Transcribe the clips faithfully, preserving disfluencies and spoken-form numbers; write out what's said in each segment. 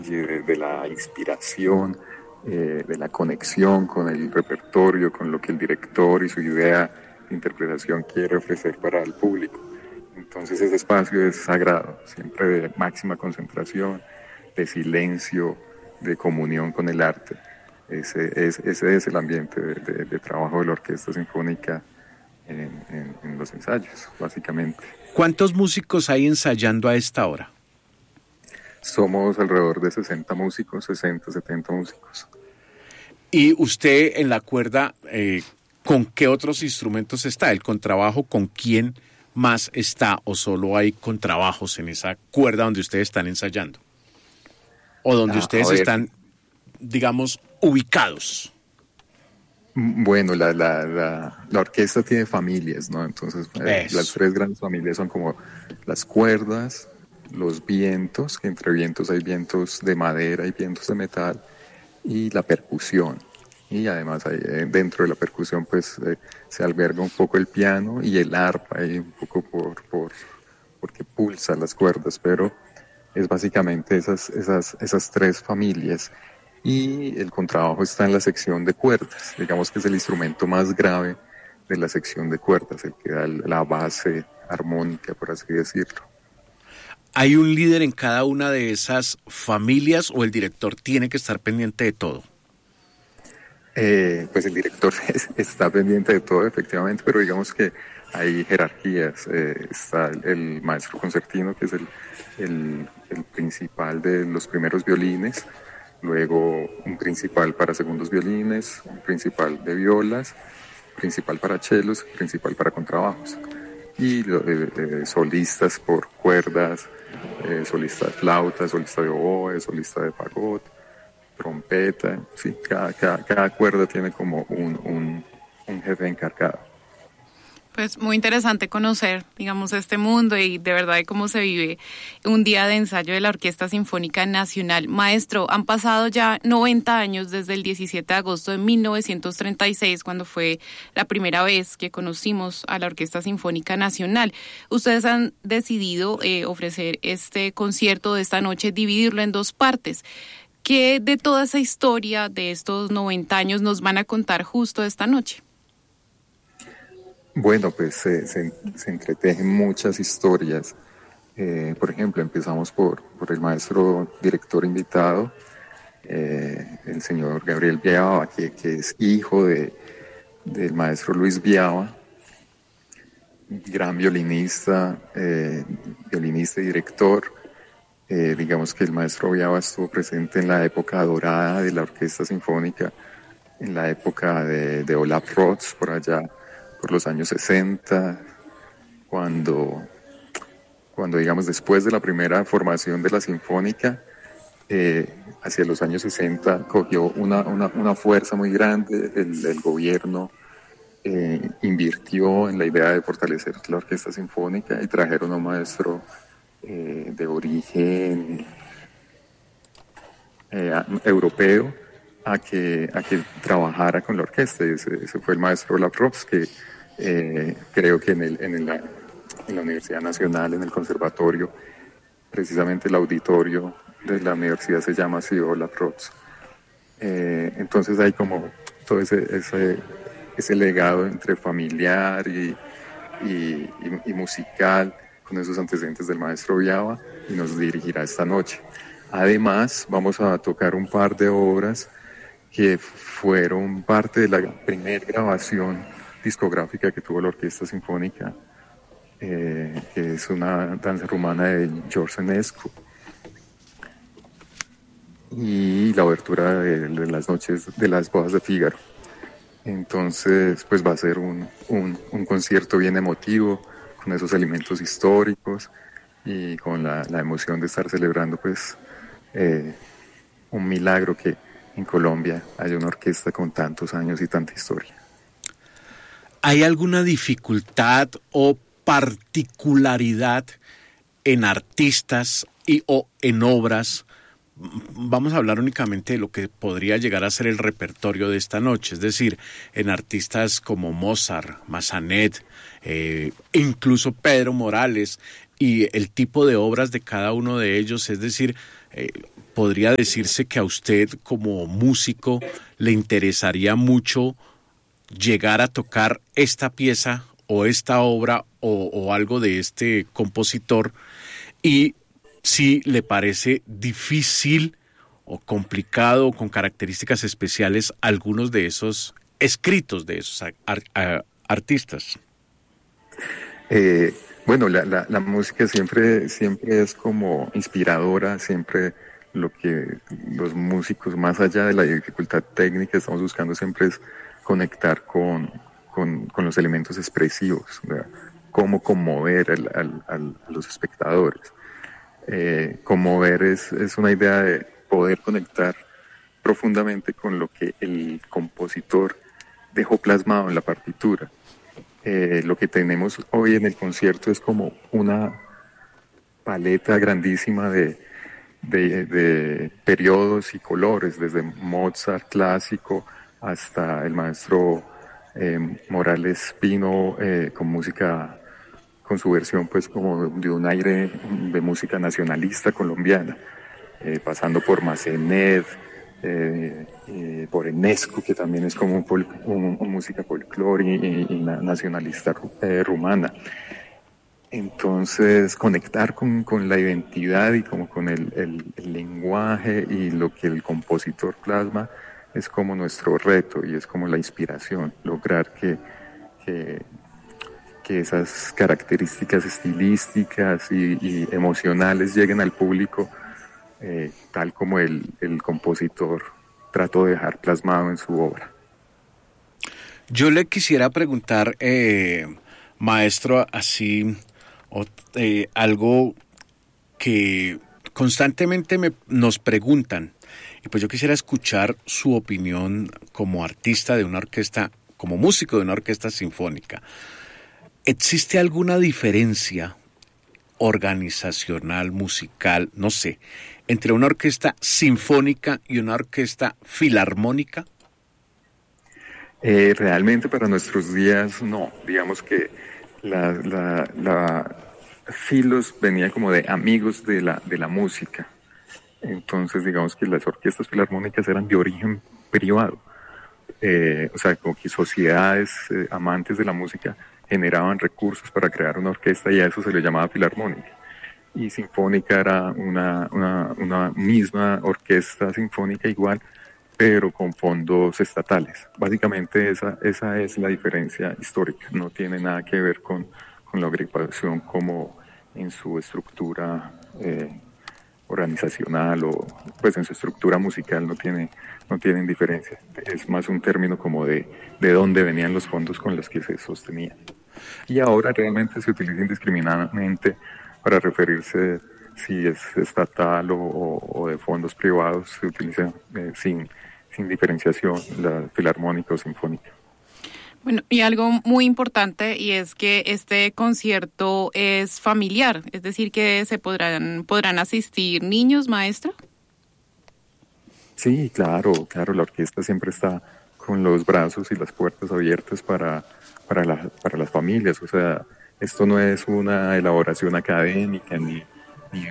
detalle, de, de la inspiración, eh, de la conexión con el repertorio, con lo que el director y su idea de interpretación quiere ofrecer para el público. Entonces ese espacio es sagrado, siempre de máxima concentración, de silencio, de comunión con el arte. Ese es, ese es el ambiente de, de, de trabajo de la Orquesta Sinfónica en, en, en los ensayos, básicamente. ¿Cuántos músicos hay ensayando a esta hora? Somos alrededor de sesenta músicos, sesenta, setenta músicos. ¿Y usted en la cuerda, eh, con qué otros instrumentos está? ¿El contrabajo con quién más está o solo hay contrabajos en esa cuerda donde ustedes están ensayando? ¿O donde ah, ustedes están, digamos, ubicados? Bueno, la, la, la, la orquesta tiene familias, ¿no? Entonces, eh, las tres grandes familias son como las cuerdas, los vientos, que entre vientos hay vientos de madera y vientos de metal, y la percusión. Y además hay, eh, dentro de la percusión pues eh, se alberga un poco el piano y el arpa, y un poco por, por, porque pulsa las cuerdas, pero es básicamente esas, esas, esas tres familias. Y el contrabajo está en la sección de cuerdas, digamos que es el instrumento más grave de la sección de cuerdas, el que da la base armónica, por así decirlo. ¿Hay un líder en cada una de esas familias o el director tiene que estar pendiente de todo? Eh, pues el director está pendiente de todo, efectivamente, pero digamos que hay jerarquías. Eh, está el, el maestro concertino, que es el, el, el principal de los primeros violines, luego un principal para segundos violines, un principal de violas, principal para chelos, principal para contrabajos. Y eh, eh, solistas por cuerdas, eh, solista de flauta, solista de oboe, solista de fagot, trompeta, sí, cada, cada, cada cuerda tiene como un, un, un jefe encargado. Pues muy interesante conocer, digamos, este mundo y de verdad de cómo se vive un día de ensayo de la Orquesta Sinfónica Nacional. Maestro, han pasado ya noventa años desde el diecisiete de agosto de mil novecientos treinta y seis, cuando fue la primera vez que conocimos a la Orquesta Sinfónica Nacional. Ustedes han decidido eh, ofrecer este concierto de esta noche, dividirlo en dos partes. ¿Qué de toda esa historia de estos noventa años nos van a contar justo esta noche? Bueno, pues se, se, se entretejen muchas historias. Eh, por ejemplo, empezamos por, por el maestro director invitado, eh, el señor Gabriel Viaba, que, que es hijo de, del maestro Luis Viaba, gran violinista, eh, violinista y director. Eh, digamos que el maestro Viaba estuvo presente en la época dorada de la Orquesta Sinfónica, en la época de, de Olaf Roth, por allá, por los años sesenta, cuando, cuando digamos después de la primera formación de la Sinfónica, eh, hacia los años sesenta cogió una, una, una fuerza muy grande, el, el gobierno eh, invirtió en la idea de fortalecer la Orquesta Sinfónica y trajeron a un maestro eh, de origen eh, europeo a que, a que trabajara con la orquesta. Ese, ese fue el maestro Olaf Roth, que eh, creo que en, el, en, el, en la Universidad Nacional, en el conservatorio, precisamente el auditorio de la universidad se llama así, Olaf Roth. Eh, entonces hay como todo ese, ese, ese legado entre familiar y, y, y, y musical, con esos antecedentes del maestro Viaba, y nos dirigirá esta noche. Además, vamos a tocar un par de obras que fueron parte de la primera grabación discográfica que tuvo la Orquesta Sinfónica, eh, que es una danza rumana de George Enescu, y la obertura de, de las noches de las bodas de Fígaro. Entonces, pues va a ser un, un, un concierto bien emotivo, con esos elementos históricos y con la, la emoción de estar celebrando pues eh, un milagro que en Colombia haya una orquesta con tantos años y tanta historia. ¿Hay alguna dificultad o particularidad en artistas y o en obras? Vamos a hablar únicamente de lo que podría llegar a ser el repertorio de esta noche, es decir, en artistas como Mozart, Massanet, eh, incluso Pedro Morales, y el tipo de obras de cada uno de ellos, es decir, eh, podría decirse que a usted como músico le interesaría mucho llegar a tocar esta pieza o esta obra o, o algo de este compositor, y si le parece difícil o complicado o con características especiales algunos de esos escritos de esos ar, ar, artistas. Eh, bueno, la, la, la música siempre, siempre es como inspiradora, siempre lo que los músicos, más allá de la dificultad técnica, estamos buscando siempre es conectar con, con, con los elementos expresivos, ¿verdad? Cómo conmover al, al, al, a los espectadores. Eh, conmover es, es una idea de poder conectar profundamente con lo que el compositor dejó plasmado en la partitura. Eh, lo que tenemos hoy en el concierto es como una paleta grandísima de, de, de periodos y colores, desde Mozart clásico hasta el maestro eh, Morales Pino, eh, con música, con su versión pues como de un aire de música nacionalista colombiana, eh, pasando por Massenet, eh, eh, por Enescu, que también es como un, fol, un, un música folclore y, y, y nacionalista eh, rumana. Entonces, conectar con, con la identidad y como con el, el, el lenguaje y lo que el compositor plasma es como nuestro reto y es como la inspiración, lograr que, que, que esas características estilísticas y, y emocionales lleguen al público, eh, tal como el, el compositor trató de dejar plasmado en su obra. Yo le quisiera preguntar, eh, maestro, así o, eh, algo que constantemente me, nos preguntan. Y pues yo quisiera escuchar su opinión como artista de una orquesta, como músico de una orquesta sinfónica. ¿Existe alguna diferencia organizacional, musical, no sé, entre una orquesta sinfónica y una orquesta filarmónica? Eh, realmente para nuestros días no. Digamos que la, la, la Filos venía como de amigos de la, de la música. Entonces, digamos que las orquestas filarmónicas eran de origen privado. Eh, o sea, como que sociedades eh, amantes de la música generaban recursos para crear una orquesta y a eso se le llamaba filarmónica. Y sinfónica era una, una, una misma orquesta sinfónica igual, pero con fondos estatales. Básicamente esa, esa es la diferencia histórica. No tiene nada que ver con, con la agrupación como en su estructura eh, organizacional o pues en su estructura musical no tiene no tienen diferencia. Es más un término como de, de dónde venían los fondos con los que se sostenían. Y ahora realmente se utiliza indiscriminadamente para referirse si es estatal o, o, o de fondos privados, se utiliza eh, sin, sin diferenciación la filarmónica o sinfónica. Bueno, y algo muy importante y es que este concierto es familiar, es decir, que se podrán podrán asistir niños, maestro. Sí, claro, claro, la orquesta siempre está con los brazos y las puertas abiertas para, para, la, para las familias. O sea, esto no es una elaboración académica ni, ni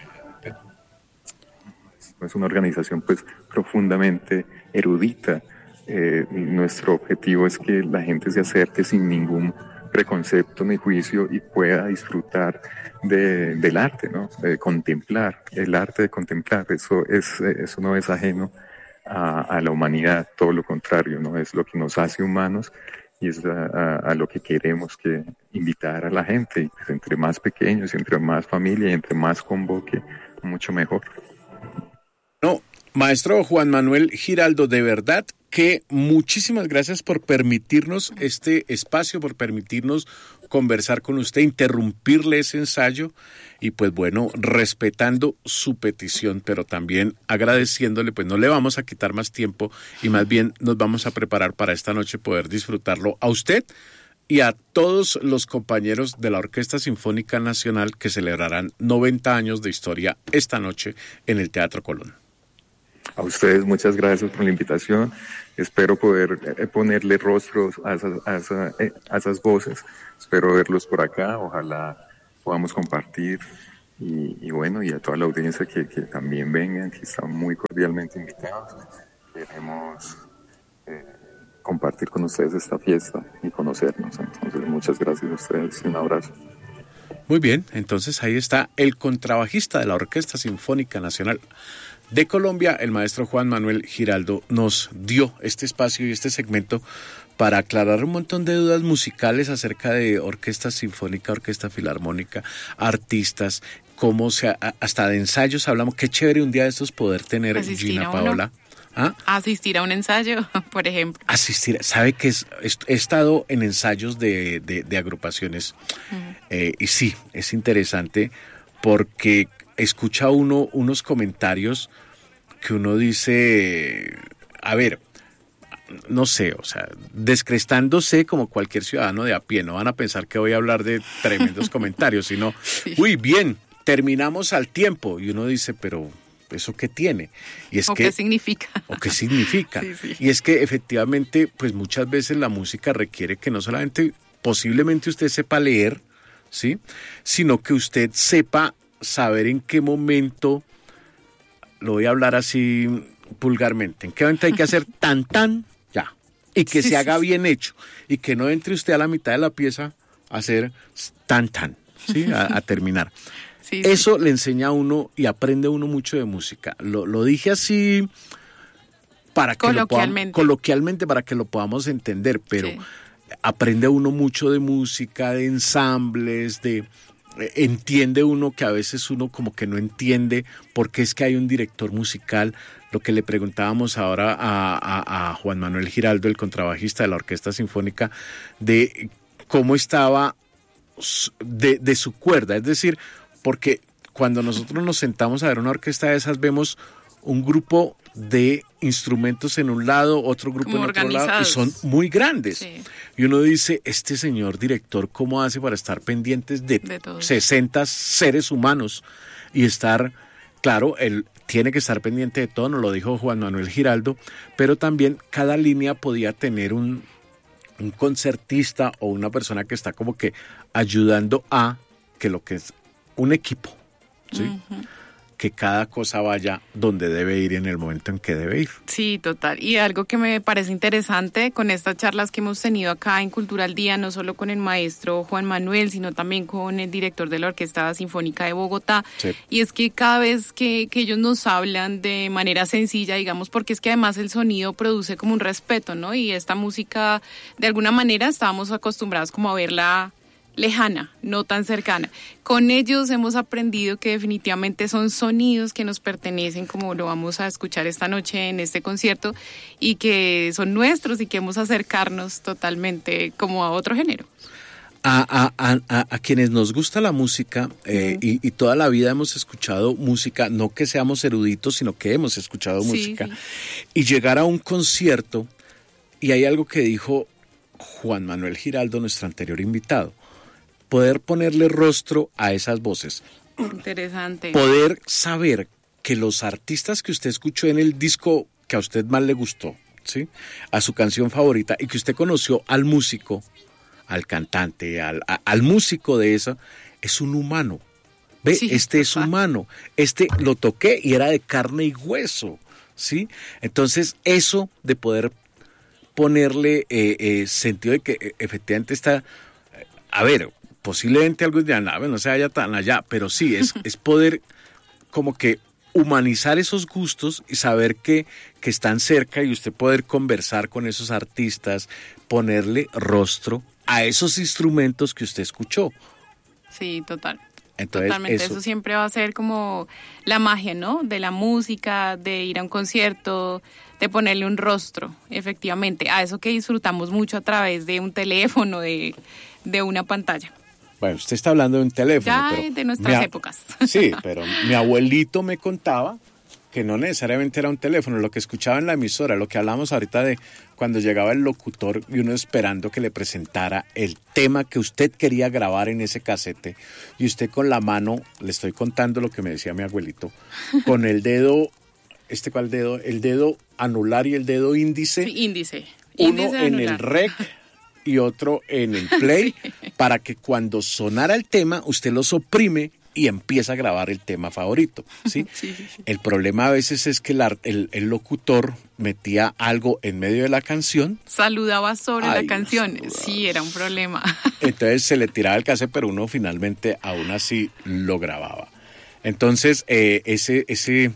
es una organización pues profundamente erudita. Eh, nuestro objetivo es que la gente se acerque sin ningún preconcepto ni juicio y pueda disfrutar de, del arte, ¿no? De contemplar, el arte de contemplar. Eso, es, eso no es ajeno a, a la humanidad, todo lo contrario, ¿no? Es lo que nos hace humanos y es a, a, a lo que queremos que invitar a la gente. Y pues entre más pequeños, entre más familia y entre más convoque, mucho mejor. No, maestro Juan Manuel Giraldo, de verdad que muchísimas gracias por permitirnos este espacio, por permitirnos conversar con usted, interrumpirle ese ensayo y pues bueno, respetando su petición, pero también agradeciéndole, pues no le vamos a quitar más tiempo y más bien nos vamos a preparar para esta noche poder disfrutarlo a usted y a todos los compañeros de la Orquesta Sinfónica Nacional que celebrarán noventa años de historia esta noche en el Teatro Colón. A ustedes muchas gracias por la invitación. Espero poder eh, ponerle rostros a esas, a, esa, eh, a esas voces. Espero verlos por acá. Ojalá podamos compartir Y, y bueno, y a toda la audiencia que, que también vengan, que están muy cordialmente invitados. Queremos eh, compartir con ustedes esta fiesta y conocernos. Entonces, muchas gracias a ustedes y un abrazo. Muy bien, entonces ahí está el contrabajista de la Orquesta Sinfónica Nacional de Colombia, el maestro Juan Manuel Giraldo, nos dio este espacio y este segmento para aclarar un montón de dudas musicales acerca de orquesta sinfónica, orquesta filarmónica, artistas, cómo se, hasta de ensayos hablamos. Qué chévere un día de estos poder tener, Asistir Gina a Paola. ¿Ah? Asistir a un ensayo, por ejemplo. Asistir, sabe que es, he estado en ensayos de, de, de agrupaciones uh-huh. eh, y sí, es interesante porque escucha uno unos comentarios que uno dice, a ver, no sé, o sea, descrestándose como cualquier ciudadano de a pie, no van a pensar que voy a hablar de tremendos comentarios, sino, sí. uy, bien, terminamos al tiempo, y uno dice, pero ¿eso qué tiene? Y es ¿O que, qué significa? ¿O qué significa? Sí, sí. Y es que efectivamente, pues muchas veces la música requiere que no solamente, posiblemente usted sepa leer, ¿sí? Sino que usted sepa saber en qué momento, lo voy a hablar así vulgarmente, en qué momento hay que hacer tan tan, ya, y que sí, se haga sí, bien hecho, y que no entre usted a la mitad de la pieza a hacer tan tan, ¿sí? A, a terminar. Sí, Eso sí. le enseña a uno y aprende uno mucho de música. Lo, lo dije así para que coloquialmente. Lo podamos, coloquialmente para que lo podamos entender, pero sí. aprende uno mucho de música, de ensambles, de entiende uno que a veces uno como que no entiende por qué es que hay un director musical. Lo que le preguntábamos ahora a, a, a Juan Manuel Giraldo, el contrabajista de la Orquesta Sinfónica, de cómo estaba de, de su cuerda, es decir, porque cuando nosotros nos sentamos a ver una orquesta de esas, vemos un grupo de instrumentos en un lado, otro grupo como en otro lado, y son muy grandes. Sí. Y uno dice, este señor director, ¿cómo hace para estar pendientes de, de sesenta seres humanos? Y estar, claro, él tiene que estar pendiente de todo, nos lo dijo Juan Manuel Giraldo, pero también cada línea podía tener un, un concertista o una persona que está como que ayudando a que lo que es un equipo, ¿sí? Uh-huh. Que cada cosa vaya donde debe ir y en el momento en que debe ir. Sí, total. Y algo que me parece interesante con estas charlas que hemos tenido acá en Cultura al Día, no solo con el maestro Juan Manuel, sino también con el director de la Orquesta Sinfónica de Bogotá, sí. y es que cada vez que, que ellos nos hablan de manera sencilla, digamos, porque es que además el sonido produce como un respeto, ¿no? Y esta música, de alguna manera, estábamos acostumbrados como a verla lejana, no tan cercana. Con ellos hemos aprendido que definitivamente son sonidos que nos pertenecen, como lo vamos a escuchar esta noche en este concierto, y que son nuestros y que hemos acercarnos totalmente como a otro género. A, a, a, a quienes nos gusta la música eh, uh-huh. y, y toda la vida hemos escuchado música, no que seamos eruditos, sino que hemos escuchado sí, música, sí. y llegar a un concierto, y hay algo que dijo Juan Manuel Giraldo, nuestro anterior invitado, poder ponerle rostro a esas voces. Interesante. Poder saber que los artistas que usted escuchó en el disco que a usted más le gustó, ¿sí? A su canción favorita, y que usted conoció al músico, al cantante, al, a, al músico de eso, es un humano. Ve, sí, este es humano. Este lo toqué y era de carne y hueso, ¿sí? Entonces, eso de poder ponerle eh, eh, sentido de que eh, efectivamente está... Eh, a ver... Posiblemente algo de la nave no se vaya tan allá, pero sí, es, es poder como que humanizar esos gustos y saber que, que están cerca y usted poder conversar con esos artistas, ponerle rostro a esos instrumentos que usted escuchó. Sí, total. Entonces, Totalmente, eso. eso siempre va a ser como la magia, ¿no? De la música, de ir a un concierto, de ponerle un rostro, efectivamente, a eso que disfrutamos mucho a través de un teléfono, de, de una pantalla. Bueno, usted está hablando de un teléfono. Ya pero de nuestras mi, épocas. Sí, pero mi abuelito me contaba que no necesariamente era un teléfono, lo que escuchaba en la emisora, lo que hablamos ahorita de cuando llegaba el locutor y uno esperando que le presentara el tema que usted quería grabar en ese casete, y usted con la mano, le estoy contando lo que me decía mi abuelito, con el dedo, ¿este cuál dedo? El dedo anular y el dedo índice. Sí, índice. Uno índice en anular. el rec y otro en el play, sí. para que cuando sonara el tema usted lo oprime y empieza a grabar el tema favorito, ¿sí? Sí, sí, sí. El problema a veces es que el, ar- el, el locutor metía algo en medio de la canción. Saludaba sobre Ay, la canción. saludaba. Sí, era un problema. Entonces se le tiraba el cassette, pero uno finalmente aún así lo grababa. Entonces, eh, ese, ese,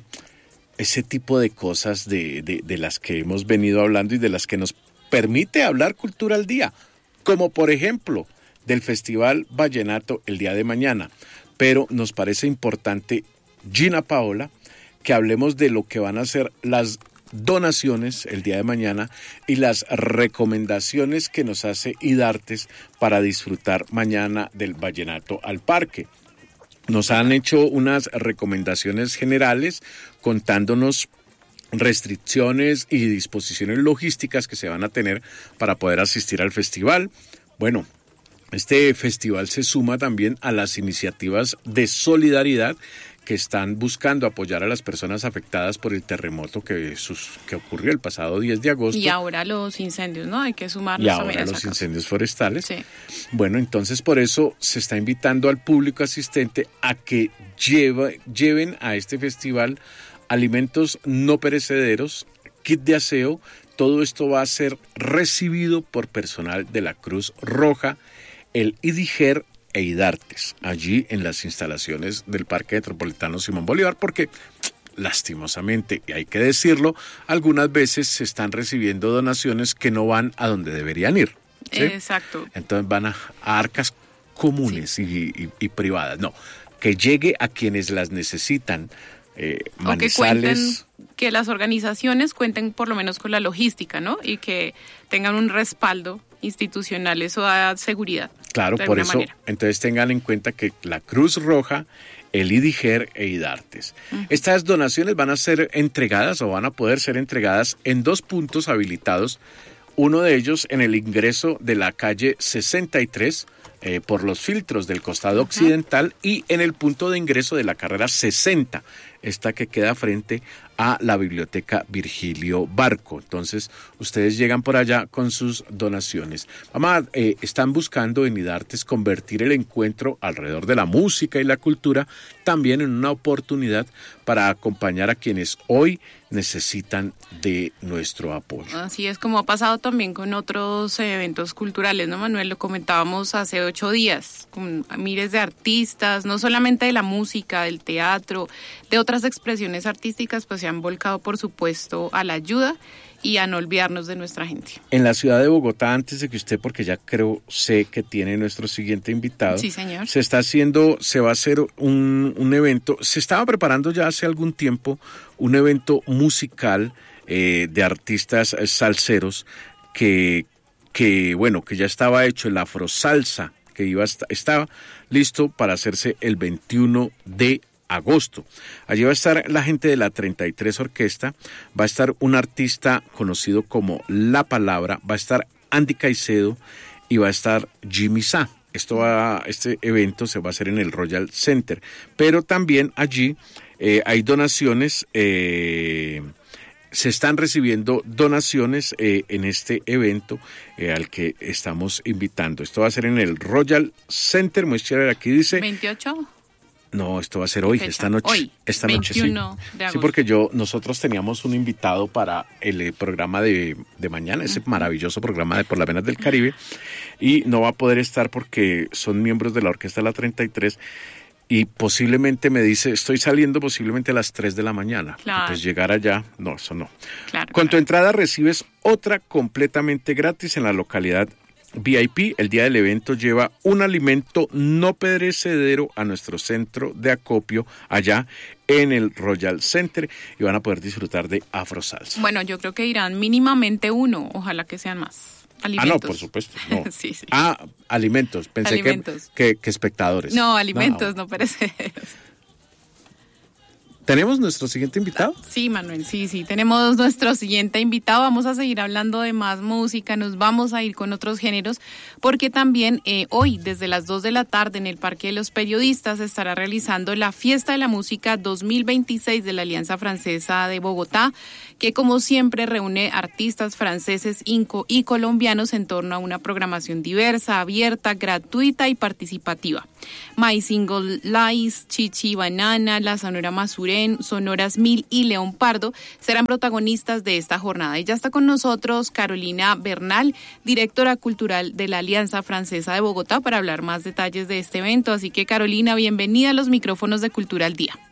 ese tipo de cosas de, de, de las que hemos venido hablando y de las que nos permite hablar Cultura al Día, como por ejemplo del Festival Vallenato el día de mañana. Pero nos parece importante, Gina Paola, que hablemos de lo que van a ser las donaciones el día de mañana y las recomendaciones que nos hace IDARTES para disfrutar mañana del Vallenato al Parque. Nos han hecho unas recomendaciones generales contándonos restricciones y disposiciones logísticas que se van a tener para poder asistir al festival. Bueno, este festival se suma también a las iniciativas de solidaridad que están buscando apoyar a las personas afectadas por el terremoto que, sus, que ocurrió el pasado diez de agosto. Y ahora los incendios, ¿no? Hay que sumarlos Y también ahora a esa los causa. incendios forestales. Sí. Bueno, entonces por eso se está invitando al público asistente a que lleva, lleven a este festival alimentos no perecederos, kit de aseo. Todo esto va a ser recibido por personal de la Cruz Roja, el IDIGER e IDARTES, allí en las instalaciones del Parque Metropolitano Simón Bolívar, porque lastimosamente, y hay que decirlo, algunas veces se están recibiendo donaciones que no van a donde deberían ir, ¿sí? Exacto. Entonces van a, a arcas comunes sí. y, y, y privadas. No, que llegue a quienes las necesitan. Eh, o que cuenten, Manizales, que las organizaciones cuenten por lo menos con la logística, ¿no? Y que tengan un respaldo institucional, eso da seguridad. Claro, por eso, manera. Entonces tengan en cuenta que la Cruz Roja, el IDIGER e IDARTES. Uh-huh. Estas donaciones van a ser entregadas o van a poder ser entregadas en dos puntos habilitados. Uno de ellos en el ingreso de la calle sesenta y tres, eh, por los filtros del costado uh-huh. occidental, y en el punto de ingreso de la carrera sesenta, esta que queda frente a la Biblioteca Virgilio Barco. Entonces, ustedes llegan por allá con sus donaciones. Mamá, eh, están buscando en IDARTES convertir el encuentro alrededor de la música y la cultura también en una oportunidad para acompañar a quienes hoy necesitan de nuestro apoyo. Así es, como ha pasado también con otros eventos culturales, ¿no, Manuel? Lo comentábamos hace ocho días, con miles de artistas, no solamente de la música, del teatro, de otras expresiones artísticas, pues se han volcado, por supuesto, a la ayuda y a no olvidarnos de nuestra gente. En la ciudad de Bogotá, antes de que usted, porque ya creo, sé que tiene nuestro siguiente invitado. Sí, señor. Se está haciendo, se va a hacer un, un evento, se estaba preparando ya hace algún tiempo un evento musical eh, de artistas salseros que, que, bueno, que ya estaba hecho, el Afro Salsa, que iba a, estaba listo para hacerse el veintiuno de agosto. Allí va a estar la gente de la treinta y tres Orquesta, va a estar un artista conocido como La Palabra, va a estar Andy Caicedo y va a estar Jimmy Sá. Esto va, este evento se va a hacer en el Royal Center, pero también allí eh, hay donaciones, eh, se están recibiendo donaciones eh, en este evento eh, al que estamos invitando. Esto va a ser en el Royal Center, muy chévere, aquí dice veintiocho. No, esto va a ser hoy, Fecha. esta noche. Hoy, esta noche, veintiuno sí. de agosto. Sí, porque yo, nosotros teníamos un invitado para el eh, programa de, de mañana, ese uh-huh. maravilloso programa de Por las Venas del Caribe, y no va a poder estar porque son miembros de la Orquesta de la treinta y tres, y posiblemente me dice, estoy saliendo posiblemente a las tres de la mañana. Claro. Pues llegar allá, no, eso no. Claro, Con tu claro. entrada recibes otra completamente gratis en la localidad V I P. El día del evento lleva un alimento no perecedero a nuestro centro de acopio allá en el Royal Center y van a poder disfrutar de Afro Salsa. Bueno, yo creo que irán mínimamente uno, ojalá que sean más. Alimentos. Ah, no, por supuesto. No. sí, sí. Ah, alimentos. Pensé alimentos. Que, que, que espectadores. No, alimentos no, no perecederos. ¿Tenemos nuestro siguiente invitado? Sí, Manuel, sí, sí, tenemos nuestro siguiente invitado. Vamos a seguir hablando de más música, nos vamos a ir con otros géneros, porque también eh, hoy, desde las dos de la tarde, en el Parque de los Periodistas, se estará realizando la Fiesta de la Música dos mil veintiséis de la Alianza Francesa de Bogotá, que como siempre reúne artistas franceses inco y colombianos en torno a una programación diversa, abierta, gratuita y participativa. My Single Lies, Chichi Banana, La Sonora Masurén, Sonoras Mil y León Pardo serán protagonistas de esta jornada. Y ya está con nosotros Carolina Bernal, directora cultural de la Alianza Francesa de Bogotá, para hablar más detalles de este evento. Así que, Carolina, bienvenida a los micrófonos de Cultura al Día.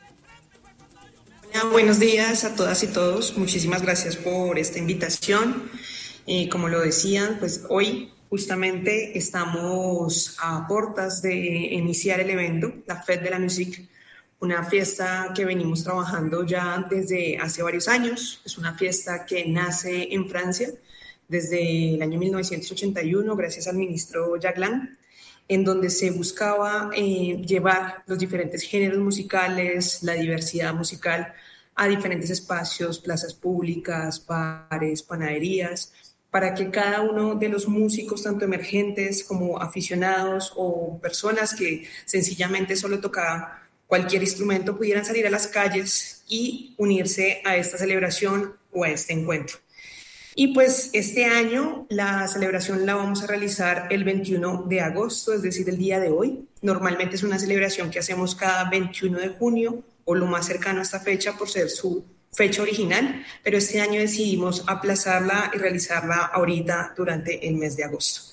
Buenos días a todas y todos. Muchísimas gracias por esta invitación. Eh, como lo decían, pues hoy justamente estamos a puertas de iniciar el evento, la Fête de la Musique, una fiesta que venimos trabajando ya desde hace varios años. Es una fiesta que nace en Francia desde el año mil novecientos ochenta y uno, gracias al ministro Jaglan, en donde se buscaba eh, llevar los diferentes géneros musicales, la diversidad musical a diferentes espacios, plazas públicas, bares, panaderías, para que cada uno de los músicos, tanto emergentes como aficionados o personas que sencillamente solo tocaban cualquier instrumento, pudieran salir a las calles y unirse a esta celebración o a este encuentro. Y pues este año la celebración la vamos a realizar el veintiuno de agosto, es decir, el día de hoy. Normalmente es una celebración que hacemos cada veintiuno de junio o lo más cercano a esta fecha por ser su fecha original, pero este año decidimos aplazarla y realizarla ahorita durante el mes de agosto.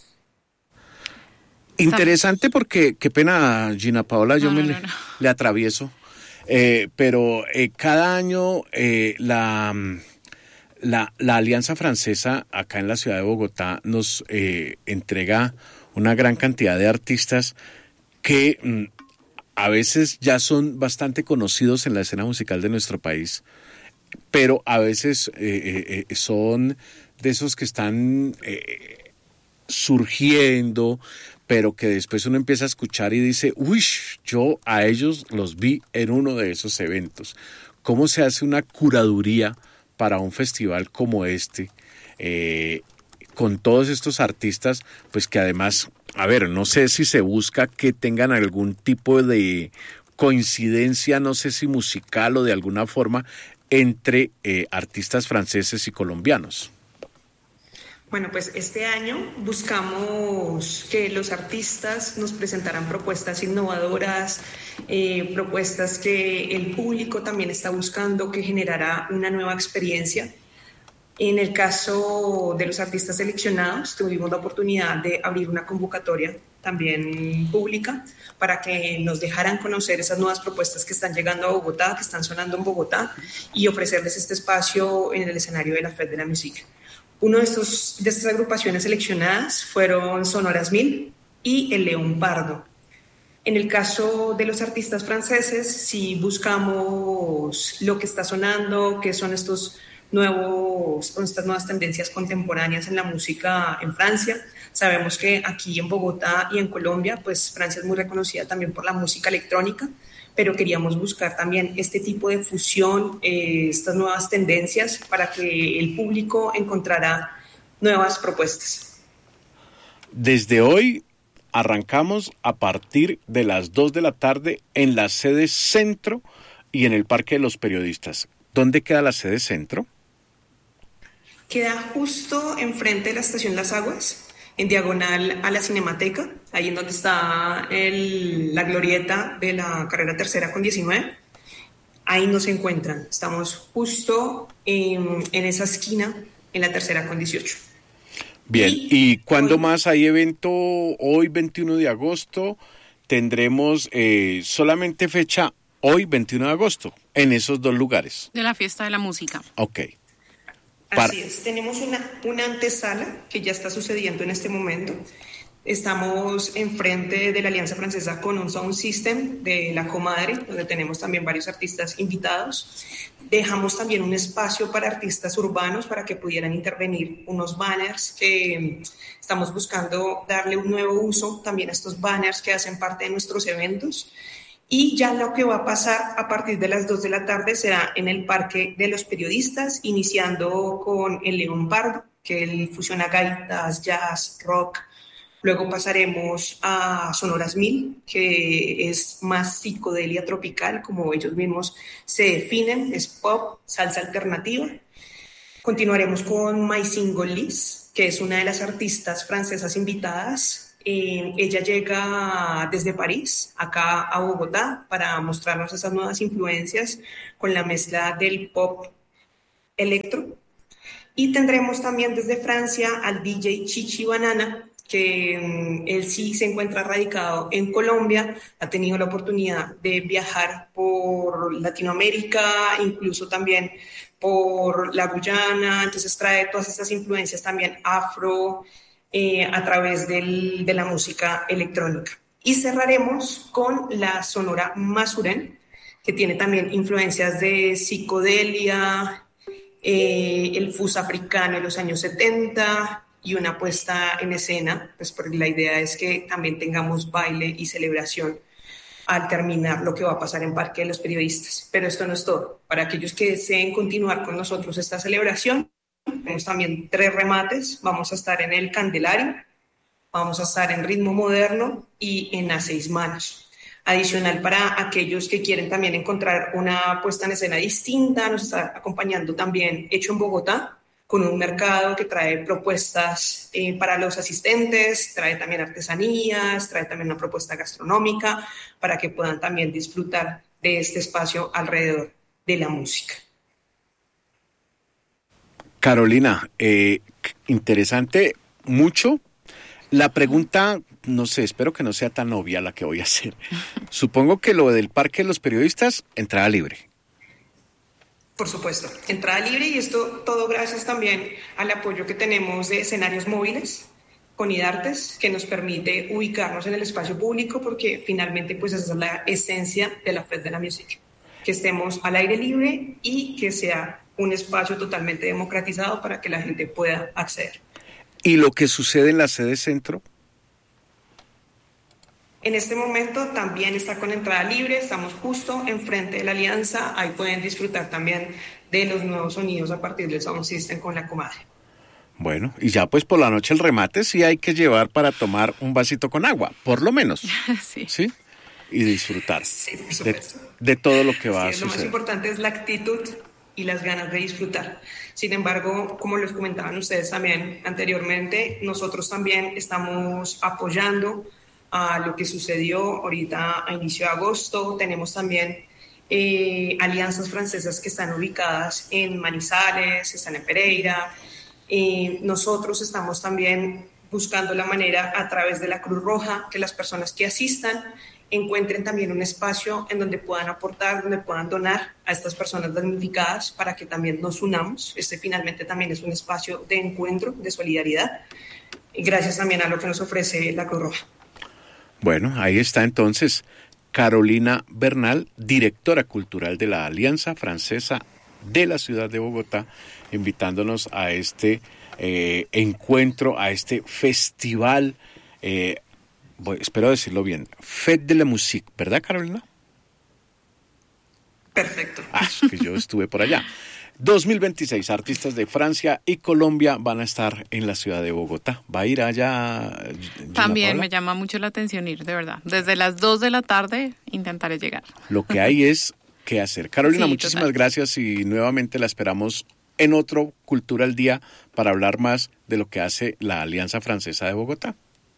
Interesante porque, qué pena, Gina Paola, yo no, me no, le, no, no. le atravieso, eh, pero eh, cada año eh, la, la, la Alianza Francesa acá en la ciudad de Bogotá nos eh, entrega una gran cantidad de artistas que mm, a veces ya son bastante conocidos en la escena musical de nuestro país, pero a veces eh, eh, son de esos que están eh, surgiendo, pero que después uno empieza a escuchar y dice, uy, yo a ellos los vi en uno de esos eventos. ¿Cómo se hace una curaduría para un festival como este, eh, con todos estos artistas, pues que además, a ver, no sé si se busca que tengan algún tipo de coincidencia, no sé si musical o de alguna forma, entre eh, artistas franceses y colombianos? Bueno, pues este año buscamos que los artistas nos presentaran propuestas innovadoras, eh, propuestas que el público también está buscando, que generará una nueva experiencia. En el caso de los artistas seleccionados, tuvimos la oportunidad de abrir una convocatoria también pública para que nos dejaran conocer esas nuevas propuestas que están llegando a Bogotá, que están sonando en Bogotá, y ofrecerles este espacio en el escenario de la Fête de la Musique. Uno de, estos, de estas agrupaciones seleccionadas fueron Sonoras Mil y el León Pardo. En el caso de los artistas franceses, si buscamos lo que está sonando, que son estos nuevos, estas nuevas tendencias contemporáneas en la música en Francia, sabemos que aquí en Bogotá y en Colombia, pues Francia es muy reconocida también por la música electrónica, pero queríamos buscar también este tipo de fusión, eh, estas nuevas tendencias para que el público encontrara nuevas propuestas. Desde hoy arrancamos a partir de las dos de la tarde en la sede Centro y en el Parque de los Periodistas. ¿Dónde queda la sede Centro? Queda justo enfrente de la estación Las Aguas, en diagonal a la Cinemateca, ahí en donde está el, la glorieta de la carrera tercera con diecinueve. Ahí nos encuentran. Estamos justo en, en esa esquina, en la tercera con dieciocho. Bien, ¿y, ¿y cuándo hoy más hay evento? Hoy, veintiuno de agosto, tendremos eh, solamente fecha hoy, veintiuno de agosto, en esos dos lugares. De la Fiesta de la Música. Ok. Así es, tenemos una, una antesala que ya está sucediendo en este momento. Estamos enfrente de la Alianza Francesa con un sound system de La Comadre, donde tenemos también varios artistas invitados. Dejamos también un espacio para artistas urbanos para que pudieran intervenir, unos banners que estamos buscando darle un nuevo uso también a estos banners que hacen parte de nuestros eventos. Y ya lo que va a pasar a partir de las dos de la tarde será en el Parque de los Periodistas, iniciando con el León Pardo, que él fusiona gaitas, jazz, rock. Luego pasaremos a Sonoras Mil, que es más psicodelia tropical, como ellos mismos se definen, es pop, salsa alternativa. Continuaremos con My Single Liz, que es una de las artistas francesas invitadas. Eh, ella llega desde París, acá a Bogotá, para mostrarnos esas nuevas influencias con la mezcla del pop electro. Y tendremos también desde Francia al D J Chichi Banana, que um, él sí se encuentra radicado en Colombia, ha tenido la oportunidad de viajar por Latinoamérica, incluso también por la Guyana, entonces trae todas estas influencias también afro, Eh, a través del, de la música electrónica. Y cerraremos con la Sonora Masuren, que tiene también influencias de psicodelia, eh, el fus africano en los años setenta y una puesta en escena, pues porque la idea es que también tengamos baile y celebración al terminar lo que va a pasar en Parque de los Periodistas. Pero esto no es todo. Para aquellos que deseen continuar con nosotros esta celebración, tenemos también tres remates. Vamos a estar en el Candelario, vamos a estar en Ritmo Moderno y en A Seis Manos. Adicional, para aquellos que quieren también encontrar una puesta en escena distinta, nos está acompañando también Hecho en Bogotá, con un mercado que trae propuestas eh, para los asistentes, trae también artesanías, trae también una propuesta gastronómica para que puedan también disfrutar de este espacio alrededor de la música. Carolina, eh, interesante mucho. La pregunta, no sé, espero que no sea tan obvia la que voy a hacer. Supongo que lo del Parque de los Periodistas, entrada libre. Por supuesto, entrada libre, y esto todo gracias también al apoyo que tenemos de escenarios móviles con IDARTES, que nos permite ubicarnos en el espacio público, porque finalmente pues esa es la esencia de la Fête de la Musique, que estemos al aire libre y que sea un espacio totalmente democratizado para que la gente pueda acceder. ¿Y lo que sucede en la sede centro? En este momento también está con entrada libre, estamos justo enfrente de la Alianza, ahí pueden disfrutar también de los nuevos sonidos a partir del Sound System con la comadre. Bueno, y ya pues por la noche el remate sí hay que llevar para tomar un vasito con agua, por lo menos. Sí. ¿Sí? Y disfrutar sí, de, de todo lo que va sí, a suceder. Lo más importante es la actitud y las ganas de disfrutar. Sin embargo, como les comentaban ustedes también anteriormente, nosotros también estamos apoyando a lo que sucedió ahorita a inicio de agosto. Tenemos también eh, alianzas francesas que están ubicadas en Manizales, están en Pereira. Eh, nosotros estamos también buscando la manera a través de la Cruz Roja que las personas que asistan encuentren también un espacio en donde puedan aportar, donde puedan donar a estas personas damnificadas para que también nos unamos. Este finalmente también es un espacio de encuentro, de solidaridad, y gracias también a lo que nos ofrece la Cruz Roja. Bueno, ahí está entonces Carolina Bernal, directora cultural de la Alianza Francesa de la ciudad de Bogotá, invitándonos a este eh, encuentro, a este festival, eh, Voy, espero decirlo bien, Fête de la Musique, ¿verdad, Carolina? Perfecto. Ah, es que yo estuve por allá. dos mil veintiséis, artistas de Francia y Colombia van a estar en la ciudad de Bogotá. ¿Va a ir allá? También Paola? Me llama mucho la atención ir, de verdad. Desde las dos de la tarde intentaré llegar. Lo que hay es que hacer. Carolina, Sí, muchísimas total. gracias y nuevamente la esperamos en otro Cultura al Día para hablar más de lo que hace la Alianza Francesa de Bogotá.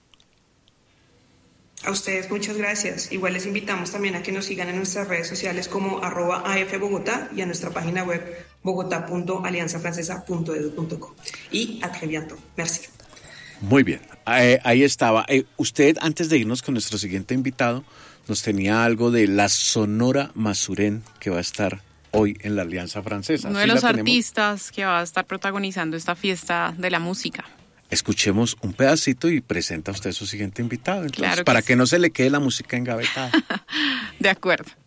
A ustedes muchas gracias. Igual les invitamos también a que nos sigan en nuestras redes sociales como arroba afbogotá y a nuestra página web bogotá punto alianza francesa punto edu punto co. Y a très bientôt. Merci. Muy bien, eh, ahí estaba. Eh, usted, antes de irnos con nuestro siguiente invitado, nos tenía algo de la Sonora Masuren que va a estar hoy en la Alianza Francesa. Uno ¿Sí de los la tenemos? artistas que va a estar protagonizando esta fiesta de la música. Escuchemos un pedacito y presenta usted su siguiente invitado, entonces, Claro que para sí. que no se le quede la música engavetada. De acuerdo.